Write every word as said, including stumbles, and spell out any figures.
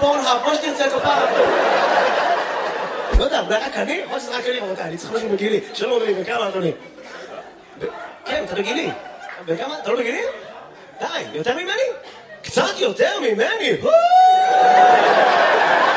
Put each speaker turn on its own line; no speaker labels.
פורנהאב, כמו שתרצה כפרה. לא יודע, זה רק אני? יכול שזה רק אני, רבותיי, אני צריך משהו בגילי. שלום אדוני, בכמה אדוני? כן, אתה בגילי. בכמה? אתה לא בגילי? די, יותר ממני? קצת יותר ממני!